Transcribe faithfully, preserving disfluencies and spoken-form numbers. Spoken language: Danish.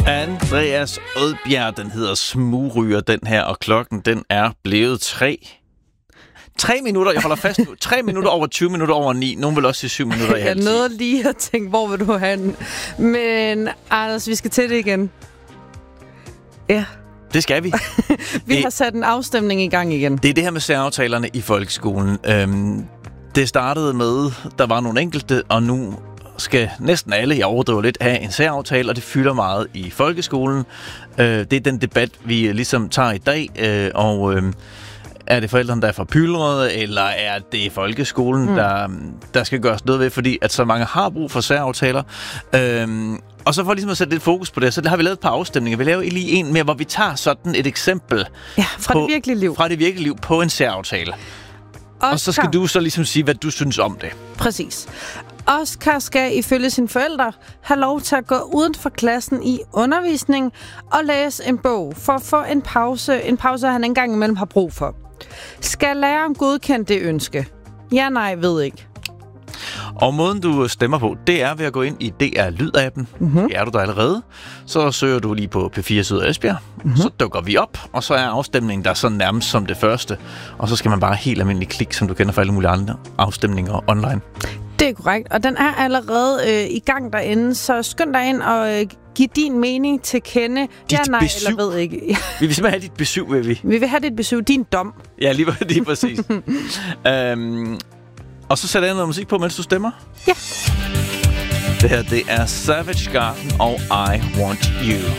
Andreas Odbjerg, den hedder Smugryger, den her, og klokken, den er blevet tre. Tre minutter, jeg holder fast nu. Tre minutter over tyve minutter over ni. Nogen vil også sige syv minutter i halv ti. Jeg nåede lige at tænke, hvor vil du hen? Men Anders, vi skal til det igen. Ja. Det skal vi. vi det, har sat en afstemning i gang igen. Det er det her med særaftalerne i folkeskolen. Øhm, det startede med, der var nogle enkelte, og nu skal næsten alle, jeg overdriver lidt, have en særaftale, og det fylder meget i folkeskolen. Øh, det er den debat, vi ligesom tager i dag, øh, og øh, er det forældrene, der er forpylrede, eller er det folkeskolen, mm. der, der skal gøres noget ved, fordi at så mange har brug for særaftaler. Øh, og så for ligesom at sætte lidt fokus på det, så har vi lavet et par afstemninger. Vi laver lige en mere, hvor vi tager sådan et eksempel ja, fra på, det virkelige liv. Fra det virkelige liv på en særaftale. Oscar. Og så skal du så ligesom sige, hvad du synes om det. Præcis. Oscar skal ifølge sine forældre have lov til at gå uden for klassen i undervisning og læse en bog for at få en pause, en pause han engang imellem har brug for. Skal læreren godkende det ønske? Ja, nej, ved ikke. Og måden du stemmer på, det er ved at gå ind i D R Lyd-appen. Mm-hmm. Er du der allerede, så søger du lige på P fire Syd Esbjerg. Mm-hmm. Så dukker vi op, og så er afstemningen der så nærmest som det første. Og så skal man bare helt almindelig klik, som du kender fra alle mulige andre afstemninger online. Det er korrekt, og den er allerede øh, i gang derinde, så skynd dig ind og øh, giv din mening til kende. Dit ja, nej, besyv. eller ved ikke. Vi vil simpelthen have dit besøg, vil vi. Vi vil have dit besøg, din dom. Ja, lige, lige præcis. øhm, og så sætter jeg noget musik på, mens du stemmer. Ja. Det her, det er Savage Garden og I Want You.